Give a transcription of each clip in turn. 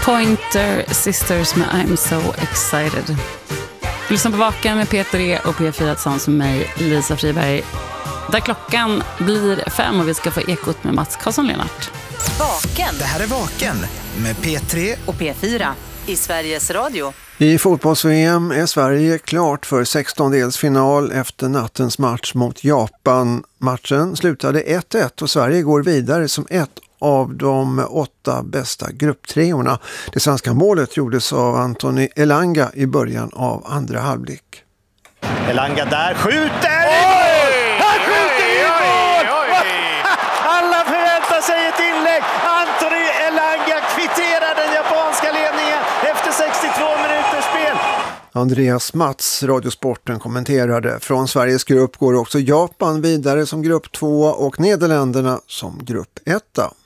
Pointer Sisters med I'm So Excited. Lyssna på Vaken med Peter E och P4 tillsammans med mig, Lisa Friberg. Där klockan blir 5 och vi ska få ekot med Mats Karlsson-Lennart. Vaken. Det här är Vaken med P3 och P4 i Sveriges Radio. I fotbolls-VM är Sverige klart för 16-delsfinal efter nattens match mot Japan. Matchen slutade 1-1 och Sverige går vidare som ett av de 8 bästa grupptreorna. Det svenska målet gjordes av Anthony Elanga i början av andra halvlek. Elanga där skjuter! Oj! Han skjuter i mål! Alla förväntar sig ett inlägg. Anthony Elanga kvitterar den japanska ledningen efter 62 minuters spel. Andreas Mats, Radiosporten, kommenterade. Från Sveriges grupp går också Japan vidare som grupp 2 och Nederländerna som grupp 1.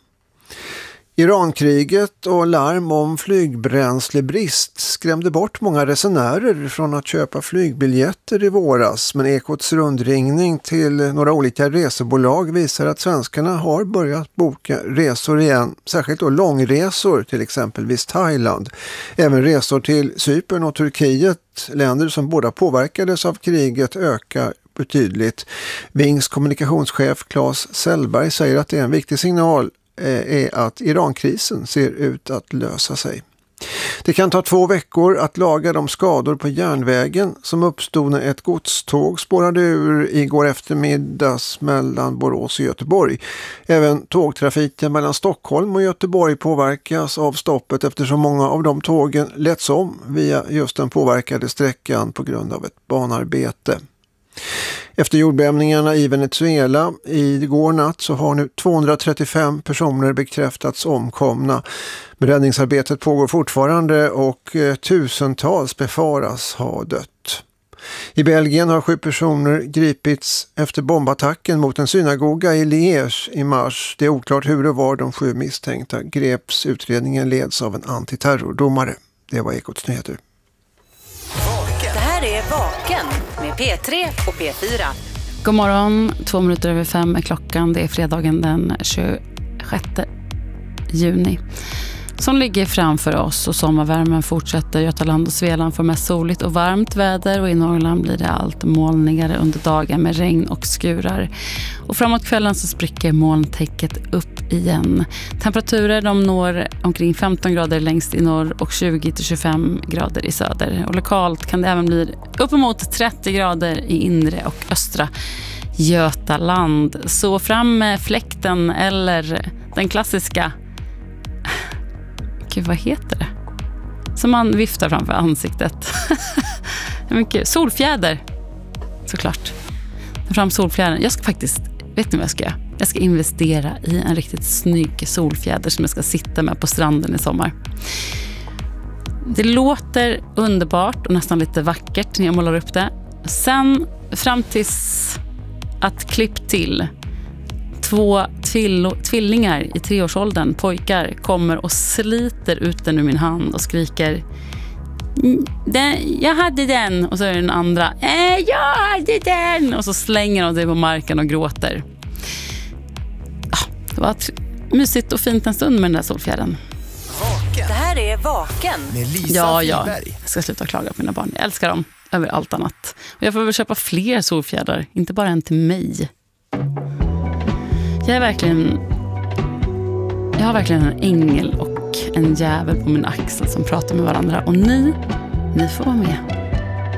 Irankriget och larm om flygbränslebrist skrämde bort många resenärer från att köpa flygbiljetter i våras. Men Ekots rundringning till några olika resebolag visar att svenskarna har börjat boka resor igen. Särskilt då långresor, till exempelvis Thailand. Även resor till Cypern och Turkiet, länder som båda påverkades av kriget, ökar betydligt. Wings kommunikationschef Claes Sellberg säger att det är en viktig signal är att Irankrisen ser ut att lösa sig. Det kan ta 2 veckor att laga de skador på järnvägen som uppstod när ett godståg spårade ur igår eftermiddags mellan Borås och Göteborg. Även tågtrafiken mellan Stockholm och Göteborg påverkas av stoppet eftersom många av de tågen letts om via just den påverkade sträckan på grund av ett banarbete. Efter jordbävningarna i Venezuela igår natt så har nu 235 personer bekräftats omkomna. Räddningsarbetet pågår fortfarande och tusentals befaras ha dött. I Belgien har 7 personer gripits efter bombattacken mot en synagoga i Liège i mars. Det är oklart hur det var de 7 misstänkta greps. Utredningen leds av en antiterrordomare. Det var Ekots nyheter. Det här är Vaken med P3 och P4. God morgon, 2 minuter över 5 är klockan. Det är fredagen den 26 juni. Som ligger framför oss och sommarvärmen fortsätter. Götaland och Svealand får mest soligt och varmt väder och i Norrland blir det allt molnigare under dagen med regn och skurar. Och framåt kvällen så spricker molntäcket upp igen. Temperaturer de når omkring 15 grader längst i norr och 20-25 grader i söder. Och lokalt kan det även bli uppemot 30 grader i inre och östra Götaland. Så fram med fläkten eller den klassiska... Gud, vad heter det? Som man viftar framför ansiktet. Mycket solfjäder. Såklart. Ta fram solfjädern. Jag ska faktiskt, vet ni vad jag ska göra? Jag ska investera i en riktigt snygg solfjäder som jag ska sitta med på stranden i sommar. Det låter underbart och nästan lite vackert när jag målar upp det. Sen fram tills att klipp till 2 tvillingar i 3-årsåldern, pojkar, kommer och sliter ut den ur min hand och skriker jag hade den, och så är det den andra jag hade den, och så slänger de sig på marken och gråter. Det var mysigt och fint en stund med den där solfjädern. Det här är Vaken med Lisa Friberg. Jag ska sluta klaga på mina barn. Jag älskar dem över allt annat. Och jag får väl köpa fler solfjädrar, inte bara en till mig. Jag har verkligen en ängel och en djävul på min axel som pratar med varandra. Och ni får vara med.